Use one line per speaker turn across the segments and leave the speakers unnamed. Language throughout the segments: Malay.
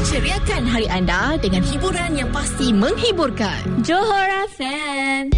Ceriakan hari anda dengan hiburan yang pasti menghiburkan.
Johor FM.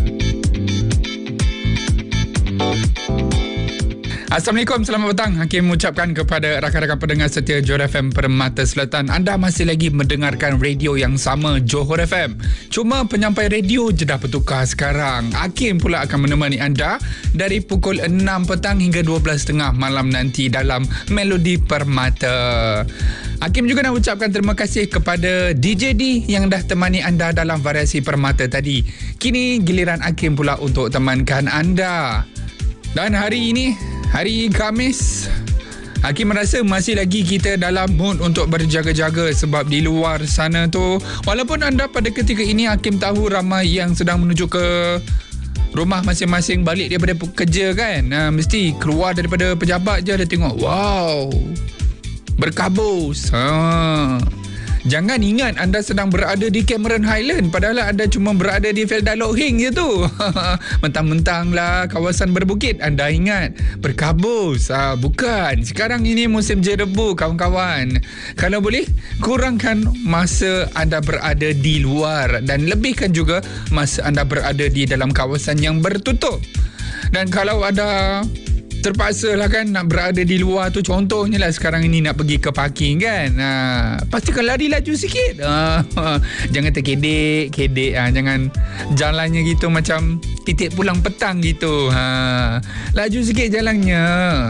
Assalamualaikum, selamat petang. Hakim mengucapkan kepada rakan-rakan pendengar setia Johor FM Permata Selatan. Anda masih lagi mendengarkan radio yang sama, Johor FM. Cuma penyampai radio je dah bertukar sekarang. Hakim pula akan menemani anda dari pukul 6 petang hingga 12.30 malam nanti dalam Melodi Permata. Hakim juga nak ucapkan terima kasih kepada DJ D yang dah temani anda dalam variasi Permata tadi. Kini giliran Hakim pula untuk temankan anda. Dan hari ini, hari Khamis, Hakim merasa masih lagi kita dalam mood untuk berjaga-jaga sebab di luar sana tu, walaupun anda pada ketika ini Hakim tahu ramai yang sedang menuju ke rumah masing-masing balik daripada kerja kan, mesti keluar daripada pejabat je dah tengok, wow, berkabus. Jangan ingat anda sedang berada di Cameron Highland padahal anda cuma berada di Felda Loh Hing je tu. Mentang-mentang lah kawasan berbukit anda ingat berkabus. Bukan. Sekarang ini musim jerebu kawan-kawan. Kalau boleh kurangkan masa anda berada di luar dan lebihkan juga masa anda berada di dalam kawasan yang bertutup. Dan kalau ada terpaksa lah kan nak berada di luar tu, contohnya lah sekarang ini nak pergi ke parking kan, pastikan lari laju sikit, jangan terkedek, jangan jalannya gitu macam titik pulang petang gitu, laju sikit jalannya.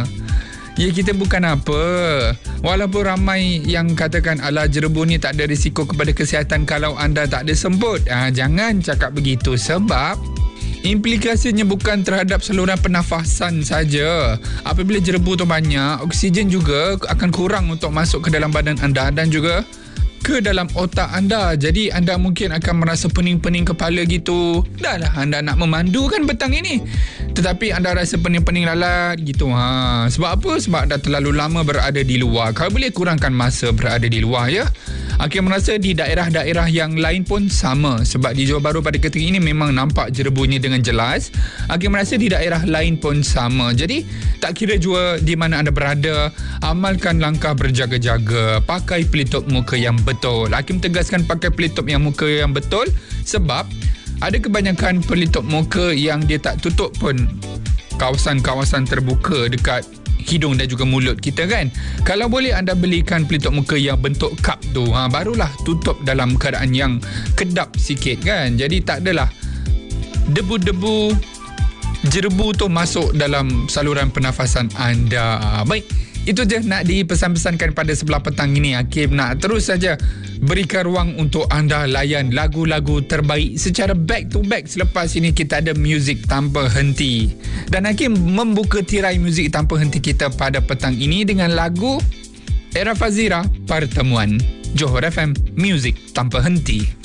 Ya, kita bukan apa. Walaupun ramai yang katakan ala jerebu ni tak ada risiko kepada kesihatan kalau anda tak ada semput, jangan cakap begitu sebab implikasinya bukan terhadap saluran pernafasan saja. Apabila jerebu tu banyak, oksigen juga akan kurang untuk masuk ke dalam badan anda dan juga ke dalam otak anda. Jadi anda mungkin akan merasa pening-pening kepala gitu. Dah lah anda nak memandu kan petang ini, tetapi anda rasa pening-pening lalat gitu. Sebab apa? Sebab dah terlalu lama berada di luar. Kalau boleh kurangkan masa berada di luar ya. Hakim merasa di daerah-daerah yang lain pun sama. Sebab di Johor Bahru pada ketika ini memang nampak jerebunya dengan jelas. Hakim merasa di daerah lain pun sama. Jadi tak kira jua di mana anda berada, amalkan langkah berjaga-jaga. Pakai pelitup muka yang betul. Hakim tegaskan pakai pelitup yang muka yang betul sebab ada kebanyakan pelitup muka yang dia tak tutup pun kawasan-kawasan terbuka dekat hidung dan juga mulut kita kan. Kalau boleh anda belikan pelitup muka yang bentuk cup tu, barulah tutup dalam keadaan yang kedap sikit kan. Jadi tak adalah debu-debu jerebu tu masuk dalam saluran pernafasan anda. Baik, itu je nak dipesan-pesankan pada sebelah petang ini. Hakim nak terus saja berikan ruang untuk anda layan lagu-lagu terbaik secara back to back. Selepas ini kita ada muzik tanpa henti. Dan Hakim membuka tirai muzik tanpa henti kita pada petang ini dengan lagu Era Fazira, Pertemuan. Johor FM, muzik tanpa henti.